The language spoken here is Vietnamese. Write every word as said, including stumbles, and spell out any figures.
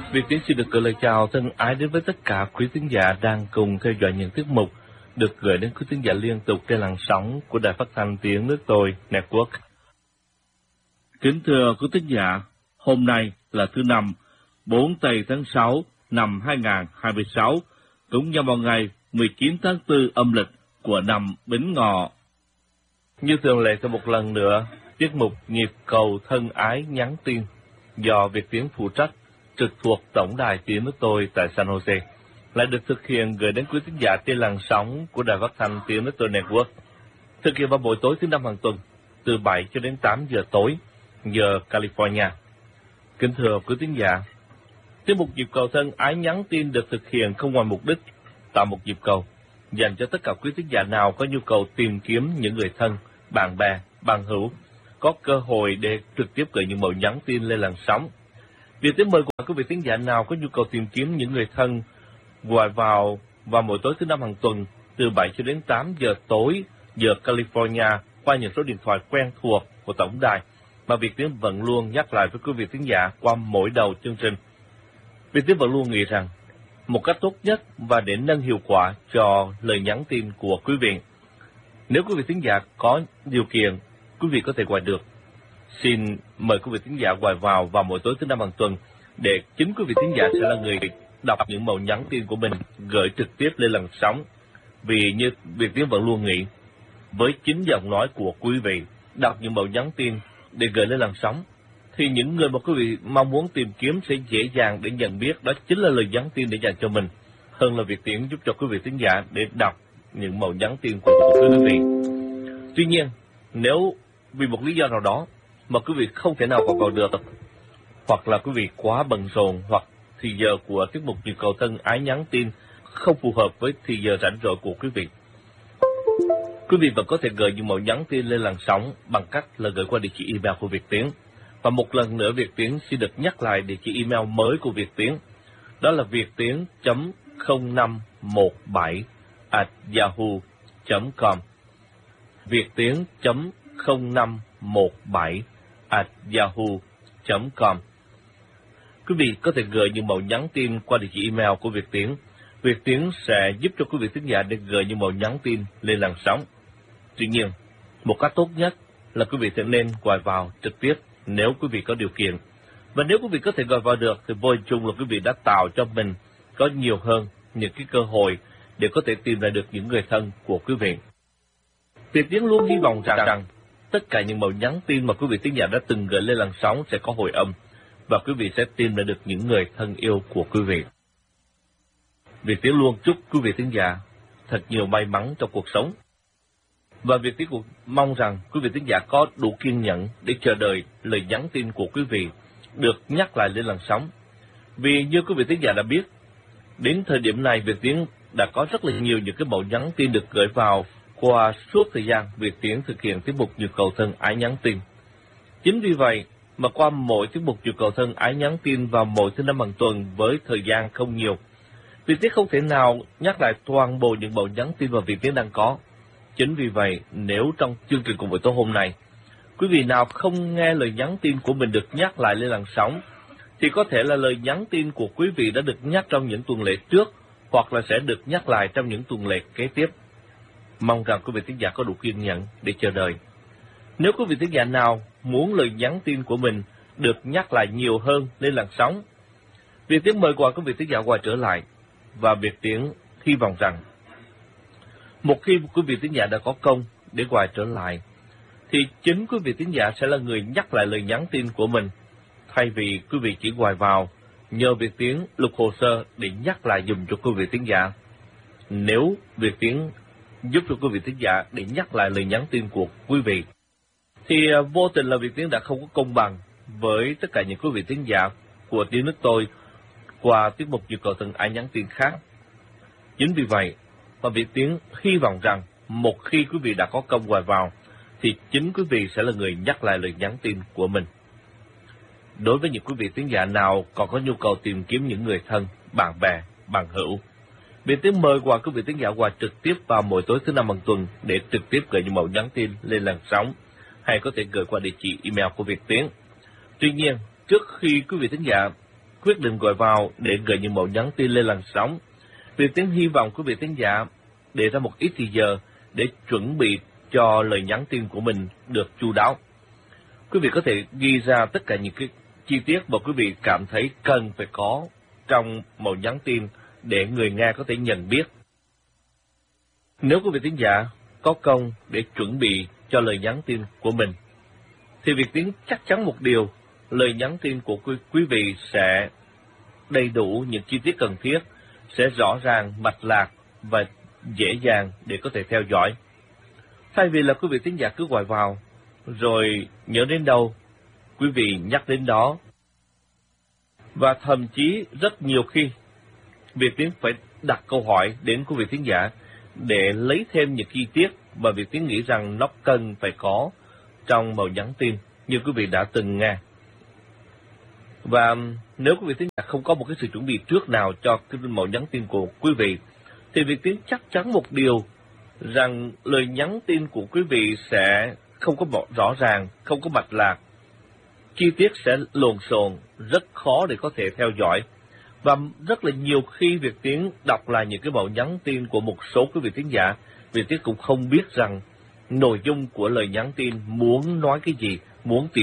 Việt Tiến xin được gửi lời chào thân ái đến với tất cả quý thính giả đang cùng theo dõi những tiết mục được gửi đến quý thính giả liên tục trên làn sóng của Đài Phát thanh Tiếng Nước Tôi Network. Kính thưa quý thính giả, hôm nay là thứ năm, bốn tây tháng sáu năm hai nghìn không trăm hai mươi sáu, cũng nhằm vào ngày mười chín tháng tư âm lịch của năm Bính Ngọ. Như thường lệ, thêm một lần nữa, tiết mục Nhịp Cầu Thân Ái Nhắn Tin do Việt Tiến phụ trách, trực thuộc Tổng đài Tiếng Nước Tôi tại San Jose, lại được thực hiện gửi đến quý thính giả trên làn sóng của Đài Phát thanh Tiếng Nước Tôi Network, thực hiện vào buổi tối thứ năm hàng tuần, từ bảy cho đến tám giờ tối, giờ California. Kính thưa quý thính giả, tiết mục Nhịp Cầu Thân Ái Nhắn Tin được thực hiện không ngoài mục đích tạo một nhịp cầu dành cho tất cả quý thính giả nào có nhu cầu tìm kiếm những người thân, bạn bè, bằng hữu, có cơ hội để trực tiếp gửi những mẫu nhắn tin lên làn sóng. Việc Tiến mời gọi quý vị thính giả nào có nhu cầu tìm kiếm những người thân gọi vào vào mỗi tối thứ năm hàng tuần từ bảy cho đến tám giờ tối giờ California qua những số điện thoại quen thuộc của tổng đài mà Việt Tiến vẫn luôn nhắc lại với quý vị thính giả qua mỗi đầu chương trình. Việt Tiến vẫn luôn nghĩ rằng một cách tốt nhất và để nâng hiệu quả cho lời nhắn tin của quý vị, nếu quý vị thính giả có điều kiện, quý vị có thể gọi được. Xin mời quý vị thính giả gọi vào vào mỗi tối thứ năm hàng tuần để chính quý vị thính giả sẽ là người đọc những mẫu nhắn tin của mình gửi trực tiếp lên làn sóng. Vì như Việt Tiến vẫn luôn nghĩ, với chính giọng nói của quý vị đọc những mẫu nhắn tin để gửi lên làn sóng, thì những người mà quý vị mong muốn tìm kiếm sẽ dễ dàng để nhận biết đó chính là lời nhắn tin để dành cho mình, hơn là Việt Tiến giúp cho quý vị thính giả để đọc những mẫu nhắn tin của quý vị. Tuy nhiên, nếu vì một lý do nào đó mà quý vị không thể nào vào được, hoặc là quý vị quá bận rộn, hoặc thì giờ của tiết mục Nhịp Cầu Thân Ái Nhắn Tin không phù hợp với thì giờ rảnh rỗi của quý vị, quý vị vẫn có thể gửi những mẫu nhắn tin lên làn sóng bằng cách là gửi qua địa chỉ email của Việt Tiến. Và một lần nữa Việt Tiến xin được nhắc lại địa chỉ email mới của Việt Tiến, đó là viettiến chấm không năm một bảy a yahoo chấm com. viettiến chấm không năm một bảy a yahoo chấm com. Quý vị có thể gửi những mẫu nhắn tin qua địa chỉ email của Việt Tiến. Việt Tiến sẽ giúp cho quý vị thính giả để gửi những mẫu nhắn tin lên làn sóng. Tuy nhiên, một cách tốt nhất là quý vị sẽ nên gọi vào trực tiếp nếu quý vị có điều kiện. Và nếu quý vị có thể gọi vào được thì vô hình chung là quý vị đã tạo cho mình có nhiều hơn những cái cơ hội để có thể tìm lại được những người thân của quý vị. Việt Tiến luôn hy vọng rằng, rằng tất cả những mẫu nhắn tin mà quý vị thính giả đã từng gửi lên làn sóng sẽ có hồi âm và quý vị sẽ tìm lại được những người thân yêu của quý vị. Việt Tiến luôn chúc quý vị thính giả thật nhiều may mắn trong cuộc sống. Và Việt Tiến cũng mong rằng quý vị thính giả có đủ kiên nhẫn để chờ đợi lời nhắn tin của quý vị được nhắc lại lên làn sóng. Vì như quý vị thính giả đã biết, đến thời điểm này Việt Tiến đã có rất là nhiều những cái mẫu nhắn tin được gửi vào qua suốt thời gian Việt Tiến thực hiện tiết mục Nhịp Cầu Thân Ái Nhắn Tin. Chính vì vậy mà qua mỗi tiết mục Nhịp Cầu Thân Ái Nhắn Tin vào mỗi thứ năm hàng tuần với thời gian không nhiều, Việt Tiến không thể nào nhắc lại toàn bộ những mẫu nhắn tin mà Việt Tiến đang có. Chính vì vậy, nếu trong chương trình của buổi tối hôm nay, quý vị nào không nghe lời nhắn tin của mình được nhắc lại lên làn sóng, thì có thể là lời nhắn tin của quý vị đã được nhắc trong những tuần lễ trước, hoặc là sẽ được nhắc lại trong những tuần lễ kế tiếp. Mong rằng quý vị thính giả có đủ kiên nhẫn để chờ đợi. Nếu quý vị thính giả nào muốn lời nhắn tin của mình được nhắc lại nhiều hơn lên làn sóng, Việt Tiến mời gọi quý vị thính giả quay trở lại, và Việt Tiến hy vọng rằng một khi quý vị thính giả đã có công để quay trở lại, thì chính quý vị thính giả sẽ là người nhắc lại lời nhắn tin của mình, thay vì quý vị chỉ quay vào nhờ Việt Tiến lục hồ sơ để nhắc lại dùm cho quý vị thính giả. Nếu Việt Tiến giúp cho quý vị thính giả để nhắc lại lời nhắn tin của quý vị, thì vô tình là Việt Tiến đã không có công bằng với tất cả những quý vị thính giả của Tiếng Nước Tôi qua tiết mục Nhịp Cầu Thân Ái Nhắn Tin khác. Chính vì vậy mà Việt Tiến hy vọng rằng một khi quý vị đã có công gọi vào, thì chính quý vị sẽ là người nhắc lại lời nhắn tin của mình. Đối với những quý vị thính giả nào còn có nhu cầu tìm kiếm những người thân, bạn bè, bằng hữu, Việt Tiến mời gọi quý vị thính giả qua trực tiếp vào mỗi tối thứ năm hàng tuần để trực tiếp gửi những mẫu nhắn tin lên làn sóng, hay có thể gửi qua địa chỉ email của Việt Tiến. Tuy nhiên, trước khi quý vị thính giả quyết định gọi vào để gửi những mẫu nhắn tin lên làn sóng, Việt Tiến hy vọng quý vị thính giả để ra một ít thời giờ để chuẩn bị cho lời nhắn tin của mình được chu đáo. Quý vị có thể ghi ra tất cả những cái chi tiết mà quý vị cảm thấy cần phải có trong mẫu nhắn tin để người nghe có thể nhận biết. Nếu quý vị thính giả có công để chuẩn bị cho lời nhắn tin của mình, thì Việt Tiến chắc chắn một điều, lời nhắn tin của quý, quý vị sẽ đầy đủ những chi tiết cần thiết, sẽ rõ ràng, mạch lạc và dễ dàng để có thể theo dõi. Thay vì là quý vị thính giả cứ gọi vào, rồi nhớ đến đâu, quý vị nhắc đến đó. Và thậm chí rất nhiều khi, Việt Tiến phải đặt câu hỏi đến quý vị thính giả để lấy thêm những chi tiết mà Việt Tiến nghĩ rằng nó cần phải có trong mẫu nhắn tin như quý vị đã từng nghe. Và nếu quý vị thính giả không có một cái sự chuẩn bị trước nào cho cái mẫu nhắn tin của quý vị, thì Việt Tiến chắc chắn một điều rằng lời nhắn tin của quý vị sẽ không có rõ ràng, không có mạch lạc, chi tiết sẽ lộn xộn, rất khó để có thể theo dõi. Và rất là nhiều khi Việt Tiến đọc lại những cái mẫu nhắn tin của một số quý vị thính giả, Việt Tiến cũng không biết rằng nội dung của lời nhắn tin muốn nói cái gì, muốn tìm